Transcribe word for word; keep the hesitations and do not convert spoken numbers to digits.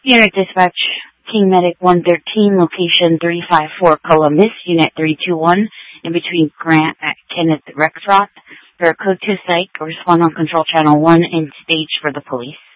Unit Dispatch, King Medic one thirteen, location three five four Columbus, Unit three two one, in between Grant at Kenneth Rexroth. For a code two psych, respond on control channel one and stage for the police.